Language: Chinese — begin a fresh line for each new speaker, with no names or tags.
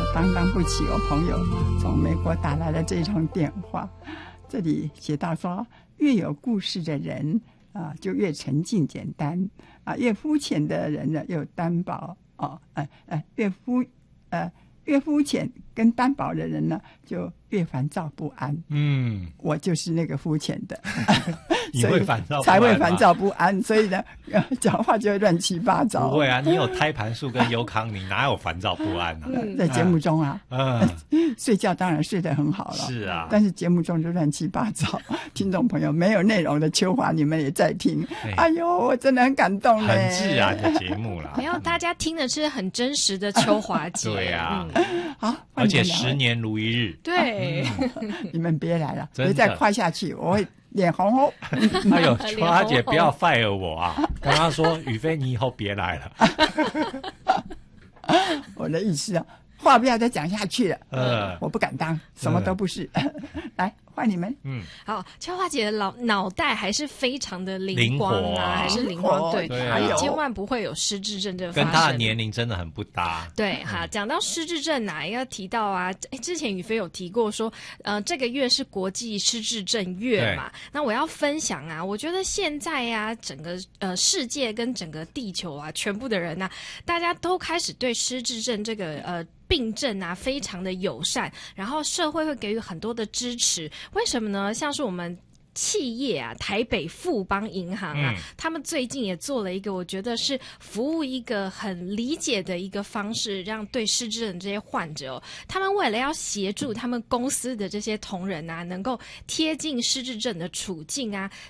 担当不起我朋友从美国打来的这一通电话。这里写到说，越有故事的人就越沉静简单越肤浅的人呢又单薄越肤浅跟单薄的人呢就越烦躁不安。我就是那个肤浅的
你会烦躁不安
才会烦躁不安，所以呢讲话就会乱七八糟。
不会啊，你有胎盘素跟优康，你哪有烦躁不安啊？
在节目中睡觉当然睡得很好了，
是啊，
但是节目中就乱七八糟。听众朋友，没有内容的秋华你们也在听，哎呦，我真的很感动嘞，
很自然的节目啦。
没有，大家听的是很真实的秋华节。
对啊，
好，
而且10年如一日。
对，
你们别来了，别再夸下去，我会脸红哦。
哎呦，秋华姐不要 fire 我啊！刚刚说宇飞，你以后别来了。
我的意思话不要再讲下去了。我不敢当，什么都不是。来，换你们。
好，秋华姐的脑袋还是非常的灵光还是灵光，对，千万不会有失智症这个发生。
跟她的年龄真的很不搭。
对，讲到失智症要提到之前宇飞有提过说，这个月是国际失智症月嘛，那我要分享我觉得现在整个世界跟整个地球全部的人大家都开始对失智症这个病症非常的友善，然后社会会给予很多的支持。为什么呢？像是我们企业台北富邦银行他们最近也做了一个我觉得是服务一个很理解的一个方式，让对失智症这些患者他们为了要协助他们公司的这些同仁能够贴近失智症的处境